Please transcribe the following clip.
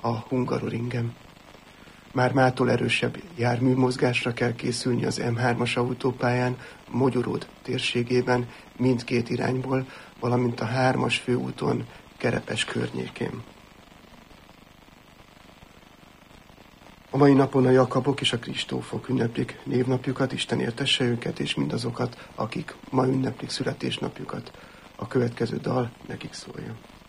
a Hungaroringen. Már mától erősebb járműmozgásra kell készülni az M3-as autópályán, Mogyorod térségében, mindkét irányból, valamint a 3-as főúton, Kerepes környékén. A mai napon a Jakabok és a Kristófok ünneplik névnapjukat, Isten éltesse őket, és mindazokat, akik ma ünneplik születésnapjukat. A következő dal nekik szóljon.